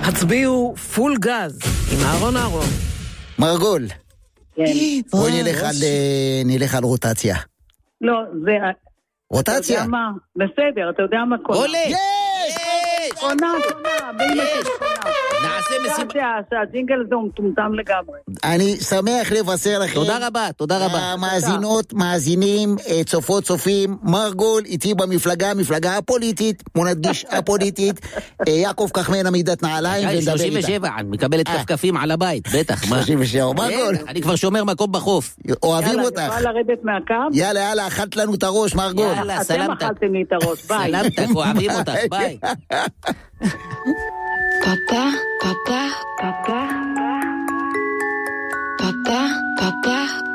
הצביעו פול גז עם אהרון אהרון. מרגול. כן. בואי נלך על רוטציה. לא, זה... רוטציה? אתה יודע מה? בסדר, אתה יודע מה קונה. עולה! קונה, באמא של קונה. נעשה מסיבה. שהג'ינגל הזה הוא מטומטם לגמרי. אני שמח לבשר לכם. תודה רבה, תודה רבה. המאזינות, מאזינים, צופות, צופים, מרגול, איתי במפלגה, מפלגה הפוליטית, מונדגיש הפוליטית, יעקב כחמן עמידת נעליים, ונדבר איתה. 37, אני מקבלת כפכפים על הבית, בטח. 37, מרגול. אני כבר שומר מקום בחוף. אוהבים אותך. יאללה, אני יכולה לרדת מהקו? יאללה, אכלת לנו את הראש, מרגול. יאללה, אתם סלמתק. אכלתם לי את הראש, ביי. סלמתק, אוהבים אותך, ביי. Papa, papa, papa, papa, papa.